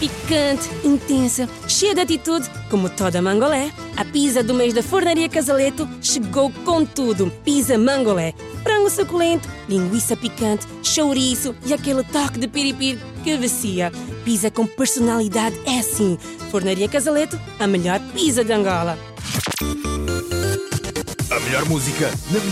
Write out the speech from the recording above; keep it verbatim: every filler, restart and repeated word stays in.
picante, intensa, cheia de atitude, como toda Mangolé. A pizza do mês da Fornaria Casaleto chegou com tudo. Pizza Mangolé. Frango suculento, linguiça picante, chouriço e aquele toque de piripiri que vicia. Pizza com personalidade é assim. Fornaria Casaleto, a melhor pizza de Angola. A melhor música na